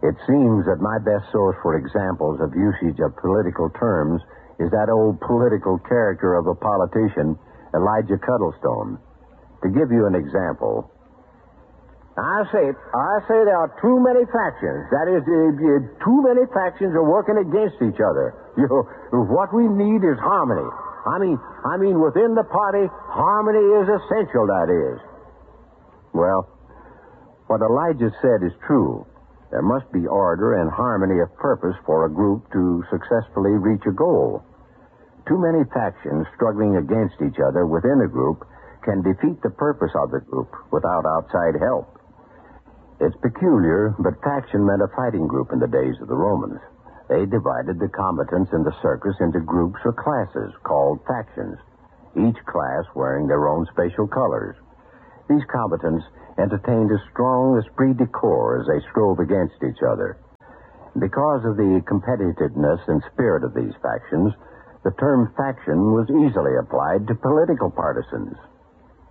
It seems that my best source for examples of usage of political terms is that old political character of a politician, Elijah Cuddlestone. To give you an example, I say there are too many factions. That is, too many factions are working against each other. What we need is harmony. I mean, within the party, harmony is essential, that is. Well, what Elijah said is true. There must be order and harmony of purpose for a group to successfully reach a goal. Too many factions struggling against each other within a group can defeat the purpose of the group without outside help. It's peculiar, but faction meant a fighting group in the days of the Romans. They divided the combatants in the circus into groups or classes called factions, each class wearing their own special colors. These combatants entertained a strong esprit de corps as they strove against each other. Because of the competitiveness and spirit of these factions, the term faction was easily applied to political partisans.